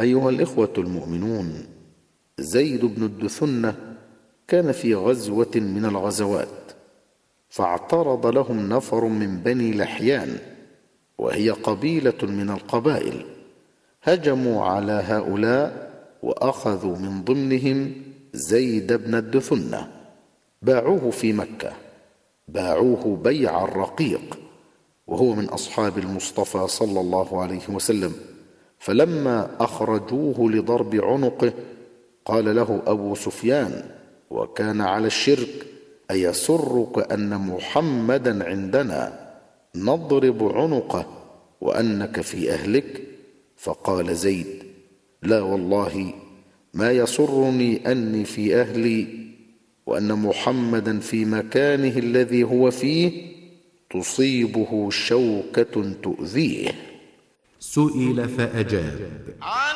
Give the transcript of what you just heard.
أيها الإخوة المؤمنون، زيد بن الدثنة كان في غزوة من الغزوات، فاعترض لهم نفر من بني لحيان، وهي قبيلة من القبائل. هجموا على هؤلاء وأخذوا من ضمنهم زيد بن الدثنة، باعوه في مكة، باعوه بيع الرقيق، وهو من أصحاب المصطفى صلى الله عليه وسلم. فلما أخرجوه لضرب عنقه قال له أبو سفيان، وكان على الشرك: أيسرك أن محمدا عندنا نضرب عنقه وأنك في أهلك؟ فقال زيد: لا والله، ما يسرني أني في أهلي وأن محمدا في مكانه الذي هو فيه تصيبه شوكة تؤذيه. سئل فأجاب: